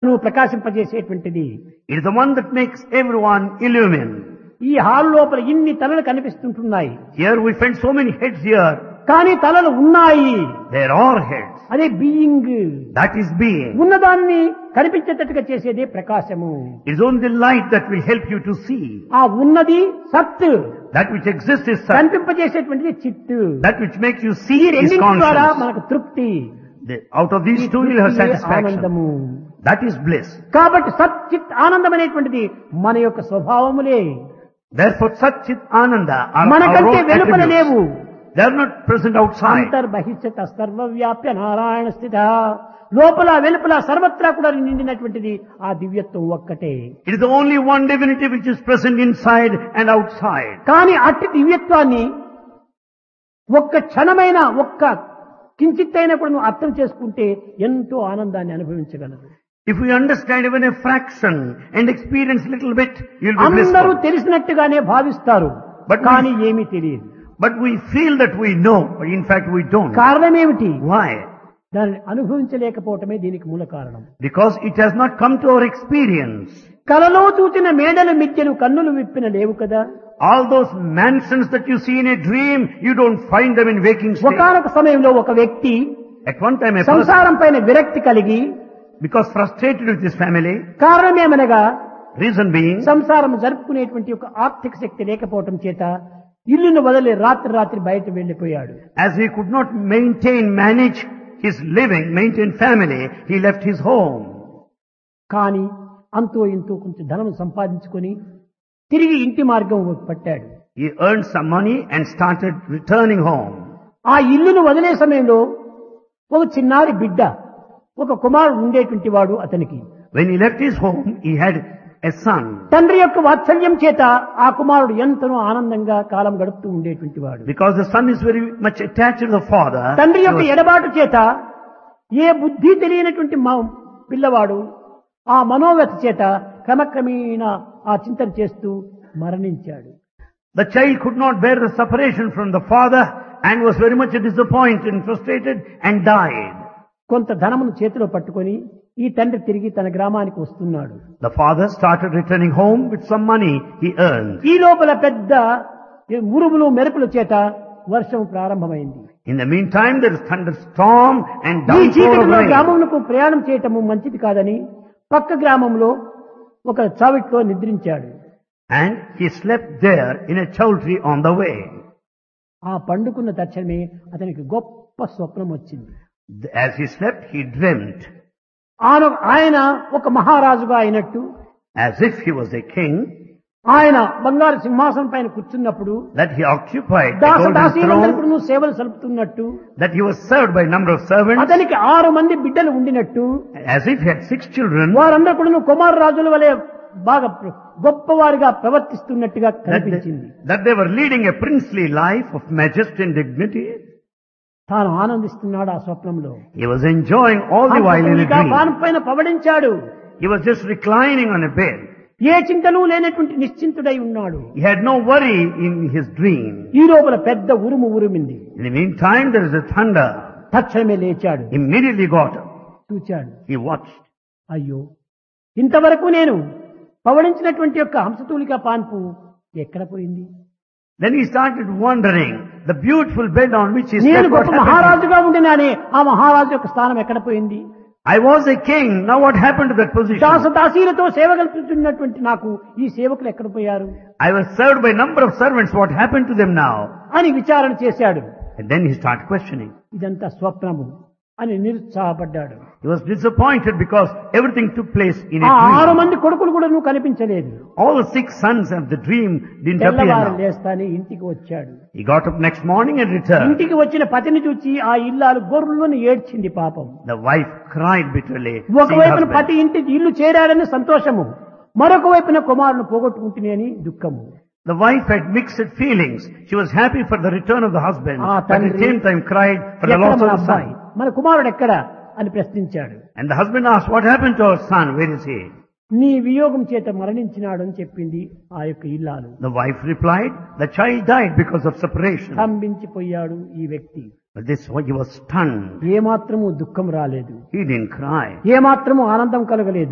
నువ్వు ప్రకాశింపజేసేటువంటిది. It is the one that makes everyone illumine. ఈ hall లోపల ఇన్ని తలలు కనిపిస్తుంటున్నాయి. Here we find so many heads here. కానీ తలలు ఉన్నాయి. There are heads. అదే బీయింగ్. That is being. ఉన్నదాన్ని కనిపించేటట్టుగా చేసేదే ప్రకాశము. It is only light that will help you to see. ఆ ఉన్నది సత్. That which exists is Sat. కనిపింపజేసేటువంటిది చిత్. That which makes you see ఈ is రెండింటి ద్వారా conscience. మనకు తృప్తి. Out of these two you will have satisfaction. ఆనందము. That is bliss. కాబట్టి సత్ చిత్ ఆనందం అనేటువంటిది మన యొక్క స్వభావములే. Therefore Sat Chit Ananda are our మనకంటే own వెలుపల attributes. లేవు. They are not present outside. అంతర్బహిష్యత సర్వవ్యాప్య Narayana స్థిత. లోపల వెలుపల సర్వత్రా కూడా నిండినటువంటిది ఆ దివ్యత్వం ఒక్కటే. It is the only one divinity which is present inside and outside. కానీ అట్టి దివ్యత్వాన్ని ఒక్క క్షణమైన ఒక్క కించిత్తైనా కూడా నువ్వు అర్థం చేసుకుంటే ఎంతో ఆనందాన్ని అనుభవించగలరు. If we understand even a fraction and experience little bit, you'll be అందరూ blissful. తెలిసినట్టుగానే భావిస్తారు, కానీ ఏమీ తెలియదు. But we feel that we know, but in fact we don't. కారణం ఏమిటి? Why? దాన్ని అనుభవించలేకపోవటమే దీనికి మూల కారణం. Because it has not come to our experience. కలలో చూచిన మేడల మిథ్యలు కన్నులు విప్పిన లేవు కదా. All those mansions that you see in a dream, you don't find them in waking state. ఒకానొక సమయంలో ఒక వ్యక్తి At one time a person, సంసారం పైన విరక్తి కలిగి, because frustrated with his family, కారణమేమనగా reason being, సంసారం జరుపుకునేటువంటి ఒక ఆర్థిక శక్తి లేకపోవటం చేత ఇల్లును వదిలి రాత్రి బయట వెళ్లిపోయాడు. as he could not manage his living, maintain family, he left his home. కానీ అంతో ఇంతో కొంచెం ధనం సంపాదించుకొని తిరిగి ఇంటి మార్గం పట్టాడు. He earned some money and started returning home. ఆ ఇల్లును వదిలే సమయంలో ఒక చిన్నారి బిడ్డ, ఒక కుమారుడు ఉండేటువంటి వాడు అతనికి. When he left his home, he had a son. తండ్రి యొక్క వాత్సల్యం చేత ఆ కుమారుడు ఎంతనో ఆనందంగా కాలం గడుపుతూ ఉండేటువంటి వాడు. Because the son is very much attached to the father. తండ్రి he యొక్క was- ఎడబాటు చేత ఏ బుద్ధి తెలియనటువంటి పిల్లవాడు ఆ మనోవ్యత చేత క్రమక్రమేణా ఆ చింతన చేస్తూ మరణించాడు. The child could not bear the separation from the father and was very much disappointed and frustrated and died. కొంత ధనమును చేతిలో పట్టుకొని ఈ తండ్రి తిరిగి తన గ్రామానికి వస్తున్నాడు. The father started returning home with some money he earned. ఈ లోపల పెద్ద ఉరుములు మెరుపుల చేత వర్షం ప్రారంభమైంది. In the meantime, there is thunderstorm and ఈ downpour of చీకటిలో rain. గ్రామమునకు ప్రయాణం చేయటము మంచిది కాదని పక్క గ్రామంలో ఒక చావిట్లో నిద్రించాడు. And he slept there in a chowdhury on the way. ఆ పండుకున్న తక్షణమే అతనికి గొప్ప స్వప్నం వచ్చింది. As he slept, he dreamt ఆయన ఒక మహారాజుగా అయినట్టు, as if he was a king, ఆయన బంగారు సింహాసనం పైన కూర్చున్నప్పుడు that he occupied a golden దాసదాసీలందరికీ throne, సేవలు సలుపుతున్నట్టు, that he was served by a number of servants, అతనికి 6 మంది బిడ్డలు ఉండినట్టు, as if he had 6 children, వారందరూ కూడా కుమార రాజుల వలె బాగా గొప్పవారిగా ప్రవర్తిస్తున్నట్టుగా కనిపించింది. that they were leading a princely life of majesty and dignity. తాను ఆనందిస్తున్నాడు ఆ స్వప్నంలో. He was enjoying all the while in a dream. పానం పైన పవడించాడు. He was just reclining on a bed. ఏ చింతను లేనటువంటి నిశ్చింతుడై ఉన్నాడు. He had no worry in his dream. ఈ లోపల పెద్ద ఉరుమింది. In the meantime, there is a thunder. తక్షణమే లేచాడు. Immediately got up. చూచాడు. He watched. అయ్యో, ఇంతవరకు నేను పవడించినటువంటి యొక్క హంసతూలిక పాన్పు ఎక్కడ పోయింది? Then he started wondering, the beautiful bed on which he నేను slept, what గొప్ప happened? మహారాజుగా ఉండినానే ఆ మహారాజు యొక్క స్థానం ఎక్కడ పోయింది? I was a king, now what happened to that position? దాసదాసీలతో సేవ కల్పిస్తున్నటువంటి నాకు ఈ సేవకులు ఎక్కడ పోయారు I was served by a number of servants, what happened to them now? అని విచారణ చేశాడు. And then he started questioning. ఇదంతా స్వప్నము అని నిరుత్సాహపడ్డాడు. He was disappointed because everything took place in a ఆ 6 dream. మంది కొడుకులు కూడా నువ్వు కనిపించలేదు. All the 6 sons of the dream didn't appear తెల్లవారు now. లేస్తానే ఇంటికి వచ్చాడు. He got up next morning and returned. ఇంటికి వచ్చిన పతిని చూచి ఆ ఇల్లాలు గొర్రులను ఏడ్చింది పాపం. The wife cried bitterly. seeing ఒకవైపున husband. పతి ఇంటి ఇల్లు చేరాడని సంతోషము, మరొక వైపున కుమారుని పోగొట్టుకుంటునే అని దుఃఖము. The wife had mixed feelings. She was happy for the return of the husband, but at the same time cried for the ఎక్కడ loss of మన the అబ్బాయి, son. మన కుమారుడు ఎక్కడ అని ప్రశ్నించాడు. And the husband asked, what happened to our son? Where is he? నీ వియోగం చేత మరణించినాడు అని చెప్పింది ఆ యొక్క ఇల్లాలు. The wife replied, the child died because of separation. స్తంభించిపోయాడు ఈ వ్యక్తి. But this he was stunned. ఏమాత్రము దుఃఖం రాలేదు, He didn't cry. ఏమాత్రము ఆనందం కలగలేదు.